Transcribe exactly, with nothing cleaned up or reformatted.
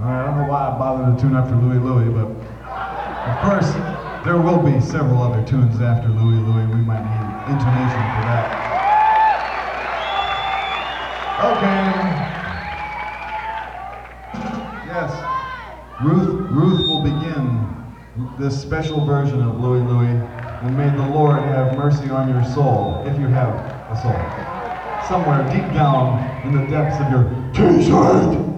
right, I don't know why I bothered to tune after Louie Louie, but of course, there will be several other tunes after Louie Louie. We might need intonation for that. Okay. Yes. Ruth, Ruth will begin this special version of Louie Louie, and may the Lord have mercy on your soul, if you have a soul. Somewhere deep down in the depths of your t-shirt.